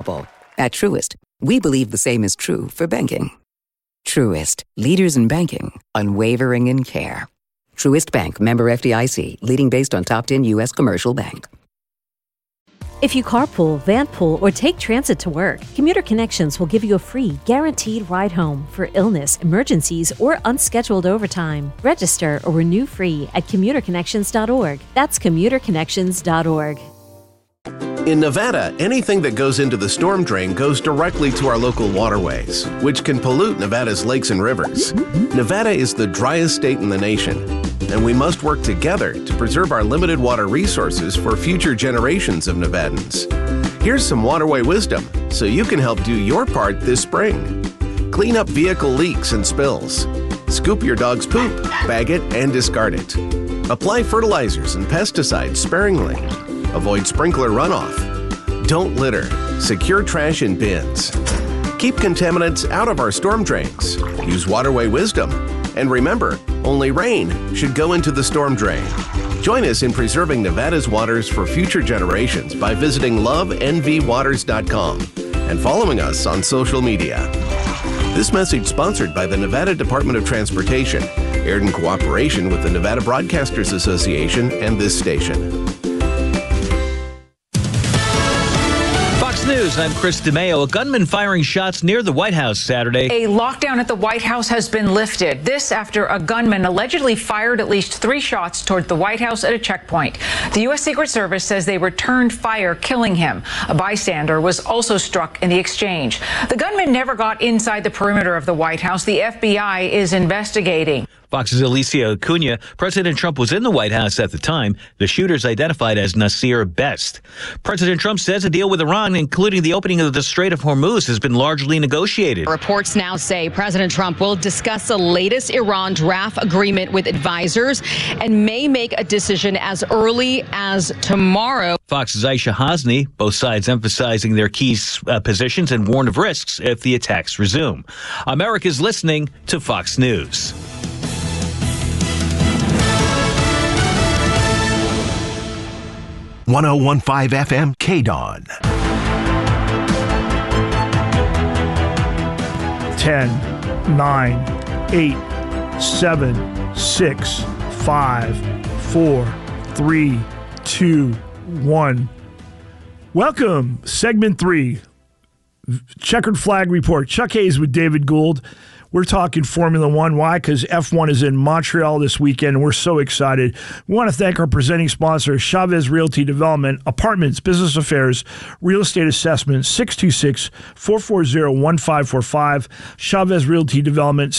simple. At Truist, we believe the same is true for banking. Truist, leaders in banking, unwavering in care. Truist Bank, member FDIC, leading based on top 10 U.S. commercial bank. If you carpool, vanpool, or take transit to work, Commuter Connections will give you a free, guaranteed ride home for illness, emergencies, or unscheduled overtime. Register or renew free at commuterconnections.org. That's commuterconnections.org. In Nevada, anything that goes into the storm drain goes directly to our local waterways, which can pollute Nevada's lakes and rivers. Nevada is the driest state in the nation, and we must work together to preserve our limited water resources for future generations of Nevadans. Here's some waterway wisdom so you can help do your part this spring. Clean up vehicle leaks and spills. Scoop your dog's poop, bag it, and discard it. Apply fertilizers and pesticides sparingly. Avoid sprinkler runoff. Don't litter. Secure trash in bins. Keep contaminants out of our storm drains. Use waterway wisdom. And remember, only rain should go into the storm drain. Join us in preserving Nevada's waters for future generations by visiting lovenvwaters.com and following us on social media. This message sponsored by the Nevada Department of Transportation, aired in cooperation with the Nevada Broadcasters Association and this station. News. I'm Chris DeMeo. A gunman firing shots near the White House Saturday. A lockdown at the White House has been lifted. This after a gunman allegedly fired at least 3 shots toward the White House at a checkpoint. The U.S. Secret Service says they returned fire, killing him. A bystander was also struck in the exchange. The gunman never got inside the perimeter of the White House. The FBI is investigating. Fox's Alicia Acuna. President Trump was in the White House at the time. The shooter's identified as Nasir Best. President Trump says a deal with Iran, including the opening of the Strait of Hormuz, has been largely negotiated. Reports now say President Trump will discuss the latest Iran draft agreement with advisors and may make a decision as early as tomorrow. Fox's Aisha Hasni. Both sides emphasizing their key positions and warn of risks if the attacks resume. America's listening to Fox News. 101.5 FM KDON. 10, 9, 8, 7, 6, 5, 4, 3, 2, 1. Welcome, segment 3, Checkered Flag Report. Chuck Hayes with David Gould. We're talking Formula One. Why? Because F1 is in Montreal this weekend, and we're so excited. We want to thank our presenting sponsor, Chavez Realty Development, Apartments, Business Affairs, Real Estate Assessment, 626-440-1545. Chavez Realty Development,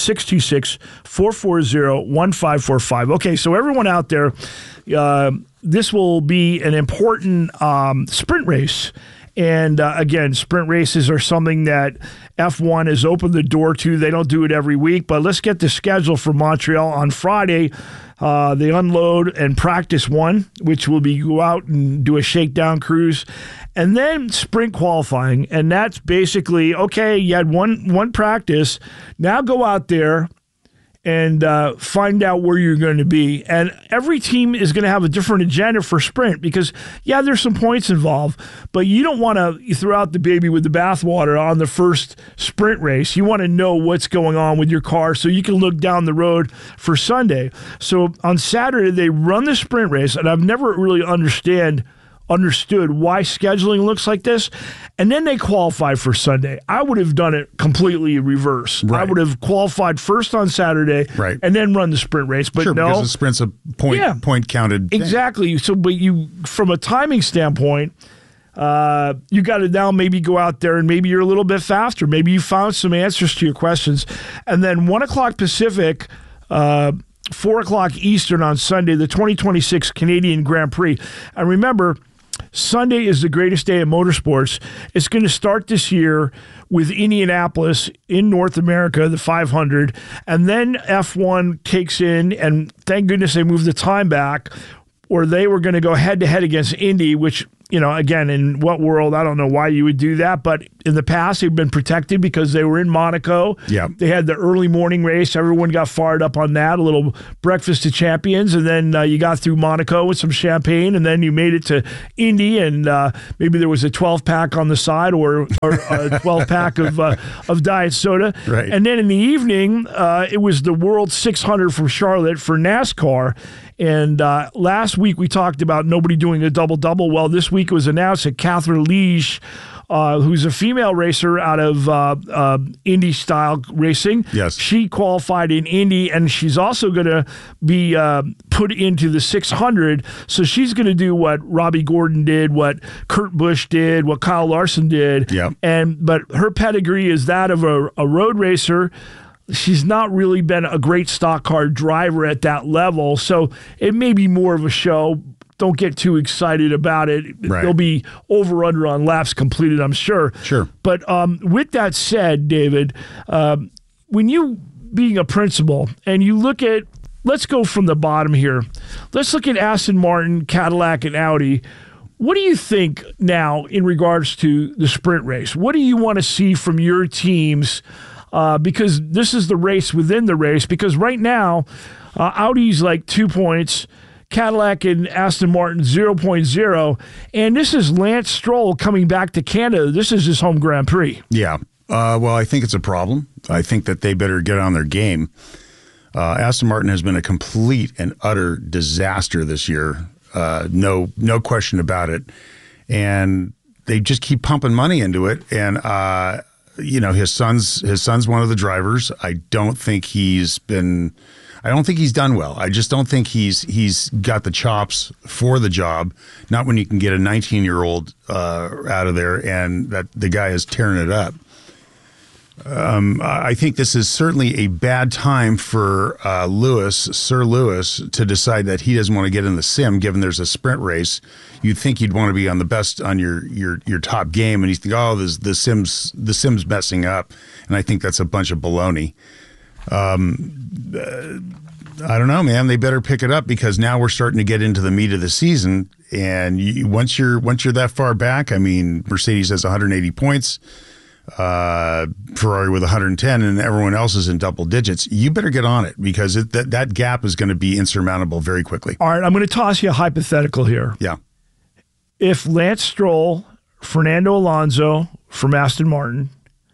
626-440-1545. Okay, so everyone out there, this will be an important sprint race. And again, sprint races are something that F1 has opened the door to. They don't do it every week, but let's get the schedule for Montreal. On Friday, they unload and practice 1, which will be go out and do a shakedown cruise, and then sprint qualifying. And that's basically, okay, you had one practice. Now go out there and find out where you're going to be. And every team is going to have a different agenda for sprint because, yeah, there's some points involved, but you don't want to throw out the baby with the bathwater on the first sprint race. You want to know what's going on with your car so you can look down the road for Sunday. So on Saturday, they run the sprint race, and I've never really understood why scheduling looks like this, and then they qualify for Sunday. I would have done it completely reverse. Right. I would have qualified first on Saturday, right, and then run the sprint race. But sure, no, because the sprint's a point counted thing. Exactly. So, but you, from a timing standpoint, you got to now maybe go out there and maybe you're a little bit faster. Maybe you found some answers to your questions, and then 1 o'clock Pacific. 4 o'clock Eastern on Sunday, the 2026 Canadian Grand Prix. And remember, Sunday is the greatest day in motorsports. It's going to start this year with Indianapolis in North America, the 500, and then F1 kicks in, and thank goodness they moved the time back, or they were going to go head-to-head against Indy, which, you know, again, in what world, I don't know why you would do that, but in the past, they've been protected because they were in Monaco. Yeah. They had the early morning race. Everyone got fired up on that, a little breakfast of champions. And then you got through Monaco with some champagne. And then you made it to Indy. And maybe there was a 12-pack on the side or a 12-pack of diet soda. Right. And then in the evening, it was the World 600 from Charlotte for NASCAR. And last week we talked about nobody doing a double-double. Well, this week it was announced that Catherine Liege, who's a female racer out of Indy-style racing. Yes. She qualified in Indy, and she's also going to be put into the 600. So she's going to do what Robbie Gordon did, what Kurt Busch did, what Kyle Larson did. Yeah. But her pedigree is that of a road racer. She's not really been a great stock car driver at that level, so it may be more of a show. Don't get too excited about it. Right. There'll be over-under on laps completed, I'm sure. Sure. But with that said, David, when you, being a principal, and you look at, let's go from the bottom here. Let's look at Aston Martin, Cadillac, and Audi. What do you think now in regards to the sprint race? What do you want to see from your teams? Because this is the race within the race. Because right now, Audi's like 2 points, Cadillac and Aston Martin 0.0, and this is Lance Stroll coming back to Canada. This is his home Grand Prix. Yeah. Well, I think it's a problem. I think that they better get on their game. Aston Martin has been a complete and utter disaster this year. No question about it. And they just keep pumping money into it. And his son's one of the drivers. I don't think he's done well. I just don't think he's got the chops for the job. Not when you can get a 19-year-old out of there, and that the guy is tearing it up. I think this is certainly a bad time for Sir Lewis, to decide that he doesn't want to get in the sim, given there's a sprint race. You'd think you'd want to be on the best on your top game, and you think, oh, the sim's messing up, and I think that's a bunch of baloney. I don't know, man. They better pick it up, because now we're starting to get into the meat of the season, and once you're that far back, I mean, Mercedes has 180 points. Ferrari with 110, and everyone else is in double digits. You better get on it, because that gap is going to be insurmountable very quickly. All right, I'm going to toss you a hypothetical here. Yeah. If Lance Stroll, Fernando Alonso from Aston Martin,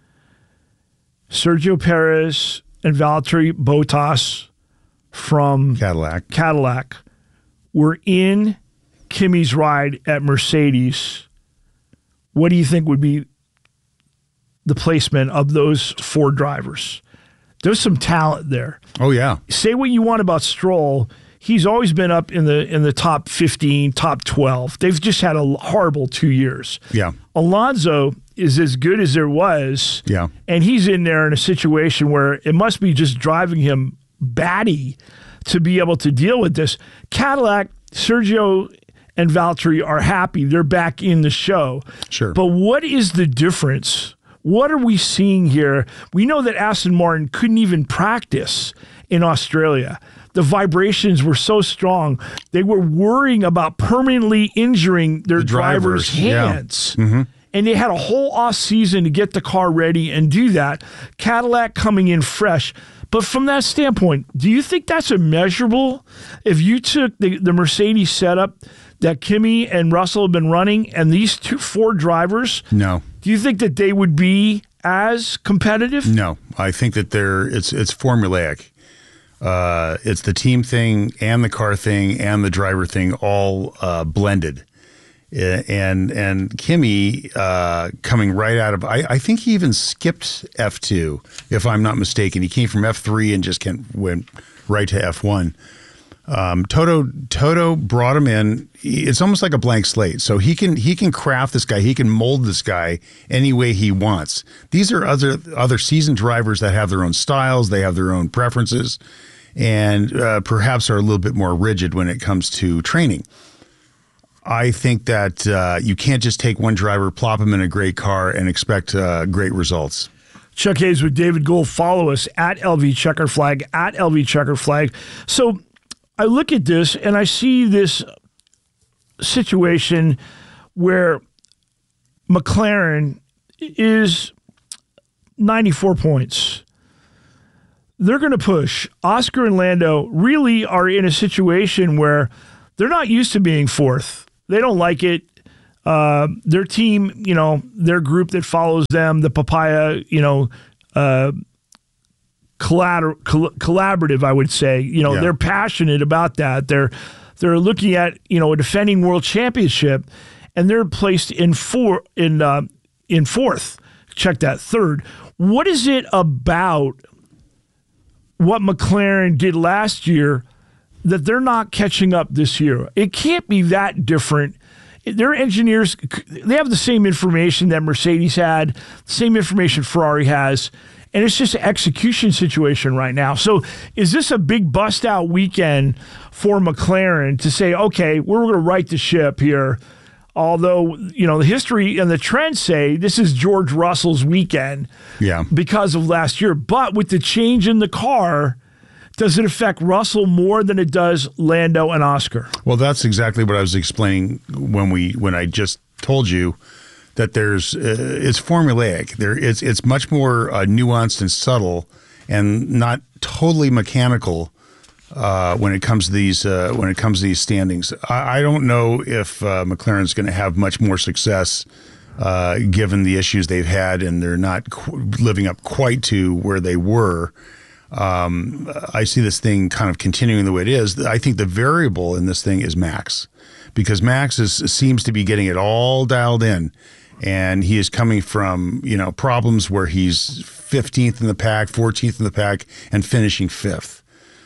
Sergio Perez, and Valtteri Bottas from Cadillac were in Kimi's ride at Mercedes, what do you think would be the placement of those four drivers? There's some talent there. Oh, yeah. Say what you want about Stroll. He's always been up in the top 15, top 12. They've just had a horrible 2 years. Yeah. Alonso is as good as there was. Yeah. And he's in there in a situation where it must be just driving him batty to be able to deal with this. Cadillac, Sergio and Valtteri are happy. They're back in the show. Sure. But what is the difference? What are we seeing here? We know that Aston Martin couldn't even practice in Australia. The vibrations were so strong. They were worrying about permanently injuring their drivers' hands. Yeah. Mm-hmm. And they had a whole off season to get the car ready and do that. Cadillac coming in fresh. But from that standpoint, do you think that's immeasurable? If you took the Mercedes setup that Kimi and Russell have been running and these four drivers, no. Do you think that they would be as competitive? No. I think that it's formulaic. It's the team thing and the car thing and the driver thing all blended. And Kimi coming right out of, I think he even skipped F2, if I'm not mistaken. He came from F3 and just went right to F1. Toto brought him in. It's almost like a blank slate. So he can craft this guy. He can mold this guy any way he wants. These are other seasoned drivers that have their own styles. They have their own preferences, and perhaps are a little bit more rigid when it comes to training. I think that you can't just take one driver, plop him in a great car, and expect great results. Chuck Hayes with David Gould. Follow us at LV Checker Flag, at LV Checker Flag. So I look at this and I see this situation where McLaren is 94 points. They're going to push. Oscar and Lando really are in a situation where they're not used to being fourth. They don't like it. Their team, their group that follows them, the Papaya, collaborative, I would say. They're passionate about that. They're looking at a defending world championship, and they're placed in fourth. Check that, third. What is it about what McLaren did last year that they're not catching up this year? It can't be that different. Their engineers, they have the same information that Mercedes had, same information Ferrari has, and it's just an execution situation right now. So is this a big bust-out weekend for McLaren to say, okay, we're going to right the ship here? Although, the history and the trends say this is George Russell's weekend because of last year. But with the change in the car, does it affect Russell more than it does Lando and Oscar? Well, that's exactly what I was explaining when I just told you that it's formulaic. It's much more nuanced and subtle and not totally mechanical when it comes to these standings. I don't know if McLaren's going to have much more success given the issues they've had, and they're not living up quite to where they were. I see this thing kind of continuing the way it is. I think the variable in this thing is Max, because Max seems to be getting it all dialed in, and he is coming from problems where he's 15th in the pack, 14th in the pack, and finishing 5th.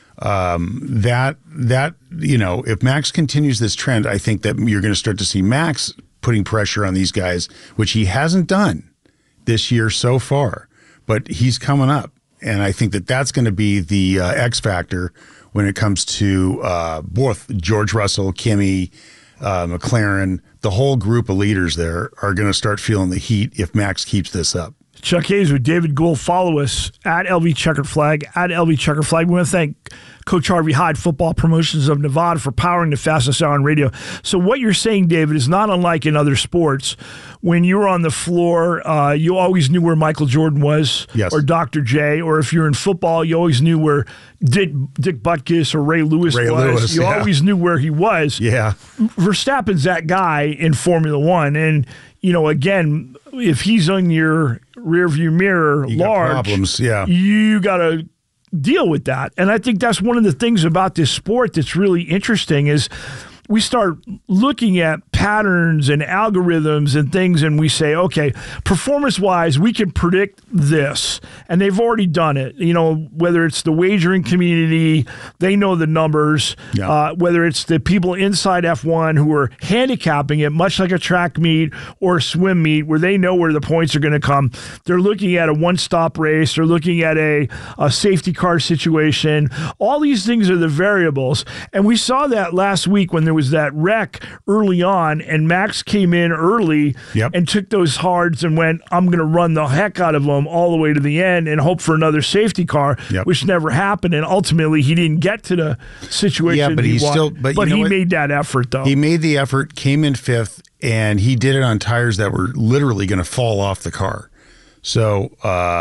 If Max continues this trend, I think that you're going to start to see Max putting pressure on these guys, which he hasn't done this year so far, but he's coming up. And I think that that's going to be the X factor when it comes to both George Russell, Kimi, McLaren. The whole group of leaders there are going to start feeling the heat if Max keeps this up. Chuck Hayes with David Gould. Follow us at LV Checkered Flag, at LV Checkered Flag. We want to thank Coach Harvey Hyde, Football Promotions of Nevada, for powering the fastest hour on radio. So what you're saying, David, is not unlike in other sports. When you were on the floor, you always knew where Michael Jordan was, or Dr. J, or if you're in football, you always knew where Dick Butkus or Ray Lewis was. You always knew where he was. Yeah. Verstappen's that guy in Formula One. And, again, if he's on your rearview mirror problems, you got to deal with that. And I think that's one of the things about this sport that's really interesting is we start looking at patterns and algorithms and things, and we say, okay, performance-wise, we can predict this. And they've already done it. Whether it's the wagering community, they know the numbers. Whether it's the people inside F1 who are handicapping it, much like a track meet or a swim meet, where they know where the points are going to come. They're looking at a one-stop race. They're looking at a safety car situation. All these things are the variables. And we saw that last week when there was that wreck early on, and Max came in early and took those hards and went, I'm going to run the heck out of them all the way to the end and hope for another safety car, which never happened. And ultimately, he didn't get to the situation but he wanted. But he made that effort, though. He made the effort, came in 5th, and he did it on tires that were literally going to fall off the car. So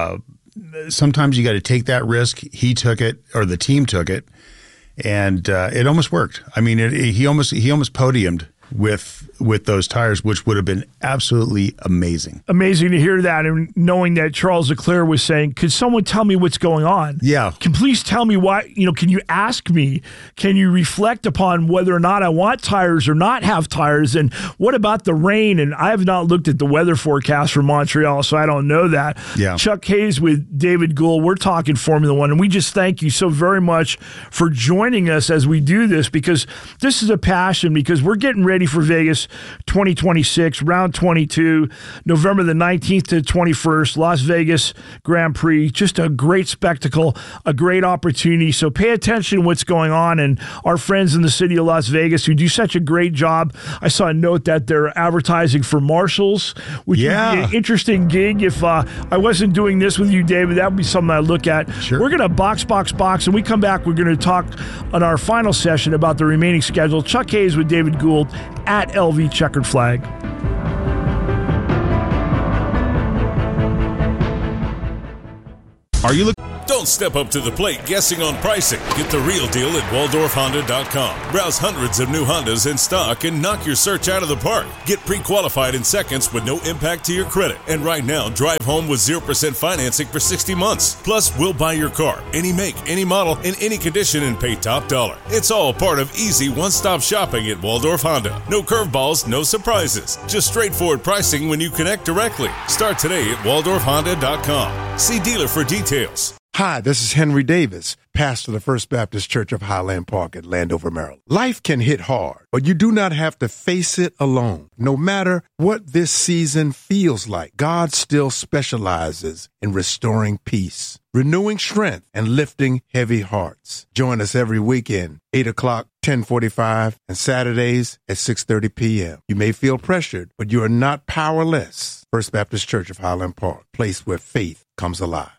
sometimes you got to take that risk. He took it, or the team took it. And it almost worked. I mean, he almost podiumed with those tires, which would have been absolutely amazing. Amazing to hear that, and knowing that Charles Leclerc was saying, could someone tell me what's going on? Yeah. Please tell me why, can you ask me? Can you reflect upon whether or not I want tires or not have tires? And what about the rain? And I have not looked at the weather forecast for Montreal, so I don't know that. Yeah. Chuck Hayes with David Gould. We're talking Formula One, and we just thank you so very much for joining us as we do this, because this is a passion, because we're getting ready for Vegas 2026, round 22, November the 19th to 21st, Las Vegas Grand Prix. Just a great spectacle, a great opportunity. So pay attention to what's going on, and our friends in the city of Las Vegas who do such a great job. I saw a note that they're advertising for Marshalls, which would be an interesting gig. If I wasn't doing this with you, David, that would be something I'd look at. Sure. We're going to box, and we come back, we're going to talk on our final session about the remaining schedule. Chuck Hayes with David Gould at LV Checkered Flag. Are you looking? Don't step up to the plate guessing on pricing. Get the real deal at WaldorfHonda.com. Browse hundreds of new Hondas in stock and knock your search out of the park. Get pre-qualified in seconds with no impact to your credit. And right now, drive home with 0% financing for 60 months. Plus, we'll buy your car, any make, any model, in any condition, and pay top dollar. It's all part of easy one-stop shopping at Waldorf Honda. No curveballs, no surprises. Just straightforward pricing when you connect directly. Start today at WaldorfHonda.com. See dealer for details. Hi, this is Henry Davis, pastor of the First Baptist Church of Highland Park at Landover, Maryland. Life can hit hard, but you do not have to face it alone. No matter what this season feels like, God still specializes in restoring peace, renewing strength, and lifting heavy hearts. Join us every weekend, 8 o'clock, 10:45, and Saturdays at 6:30 p.m. You may feel pressured, but you are not powerless. First Baptist Church of Highland Park, place where faith comes alive.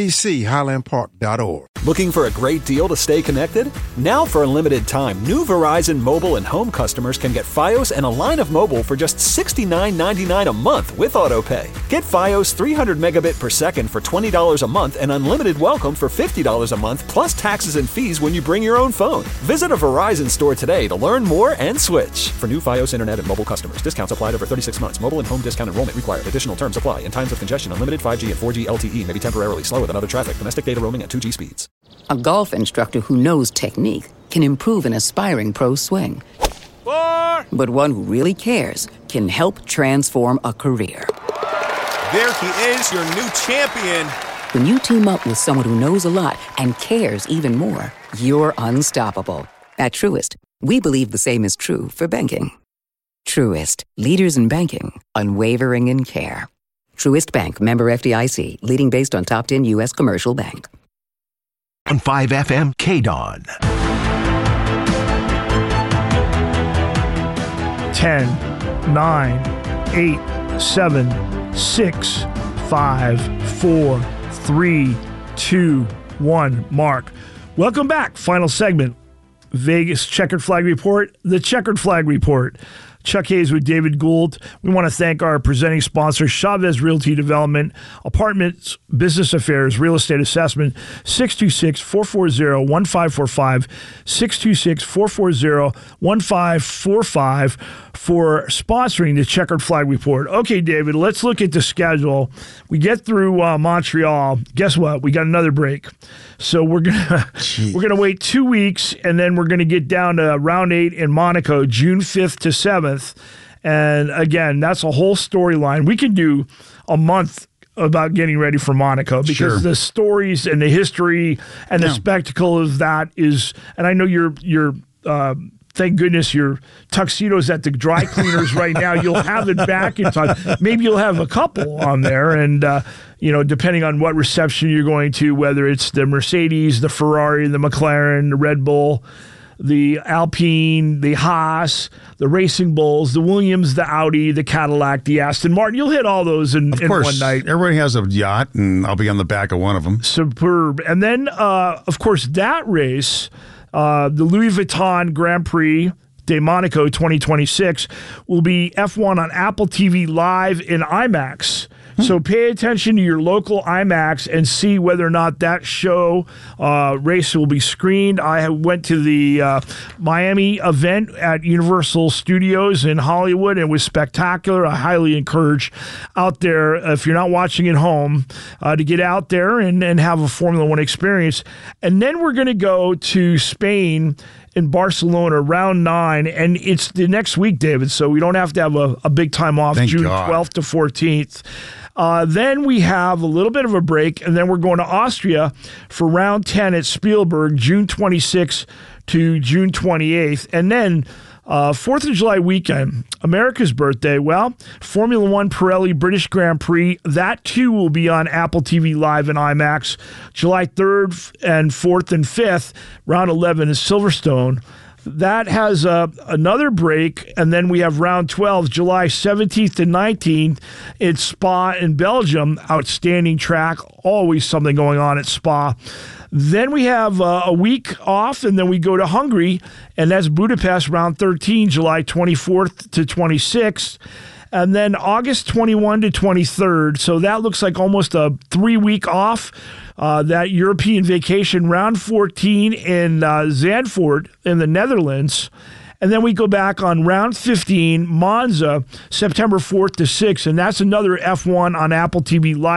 FBCHighlandPark.org. Looking for a great deal to stay connected? Now for a limited time, new Verizon mobile and home customers can get Fios and a line of mobile for just $69.99 a month with AutoPay. Get Fios 300 megabit per second for $20 a month and unlimited welcome for $50 a month plus taxes and fees when you bring your own phone. Visit a Verizon store today to learn more and switch. For new Fios internet and mobile customers, discounts applied over 36 months. Mobile and home discount enrollment required. Additional terms apply. In times of congestion, unlimited 5G and 4G LTE may be temporarily slower than other traffic. Domestic data roaming at 2G speeds. A golf instructor who knows technique can improve an aspiring pro's swing. But one who really cares can help transform a career. There he is, your new champion. When you team up with someone who knows a lot and cares even more, you're unstoppable. At Truist, we believe the same is true for banking. Truist, leaders in banking, unwavering in care. Truist Bank, member FDIC, leading based on top 10 U.S. commercial bank. On 5 FM KDON. 10, 9, 8, 7, 6, 5, 4, 3, 2, 1. Mark. Welcome back. Final segment. Vegas Checkered Flag Report. The Checkered Flag Report. Chuck Hayes with David Gould. We want to thank our presenting sponsors, Chavez Realty Development, Apartments, Business Affairs, Real Estate Assessment, 626-440-1545, 626-440-1545 for sponsoring the Checkered Flag Report. Okay, David, let's look at the schedule. We get through Montreal. Guess what? We got another break. So we're gonna wait 2 weeks, and then we're gonna get down to round 8 in Monaco, June 5th to 7th. And again, that's a whole storyline. We can do a month about getting ready for Monaco because the stories and the history and the spectacle of that is. And I know you're thank goodness your tuxedo's at the dry cleaners right now. You'll have it back in time. Maybe you'll have a couple on there, and depending on what reception you're going to, whether it's the Mercedes, the Ferrari, the McLaren, the Red Bull, the Alpine, the Haas, the Racing Bulls, the Williams, the Audi, the Cadillac, the Aston Martin. You'll hit all those in one night. Everybody has a yacht, and I'll be on the back of one of them. Superb. And then, of course, that race, the Louis Vuitton Grand Prix de Monaco 2026, will be F1 on Apple TV Live in IMAX. So pay attention to your local IMAX and see whether or not that show race will be screened. I went to the Miami event at Universal Studios in Hollywood. It was spectacular. I highly encourage out there, if you're not watching at home, to get out there and have a Formula One experience. And then we're going to go to Spain in Barcelona, round 9, and it's the next week, David, so we don't have to have a big time off, June 12th to 14th. Then we have a little bit of a break, and then we're going to Austria for round 10 at Spielberg, June 26th to June 28th. And then 4th of July weekend, America's birthday, well, Formula One Pirelli British Grand Prix, that too will be on Apple TV Live and IMAX, July 3rd and 4th and 5th, round 11 is Silverstone. That has another break, and then we have round 12, July 17th to 19th. It's Spa in Belgium. Outstanding track. Always something going on at Spa. Then we have a week off, and then we go to Hungary, and that's Budapest, round 13, July 24th to 26th. And then August 21 to 23rd, so that looks like almost a 3-week off. That European vacation, round 14 in Zandvoort in the Netherlands. And then we go back on round 15, Monza, September 4th to 6th. And that's another F1 on Apple TV Live.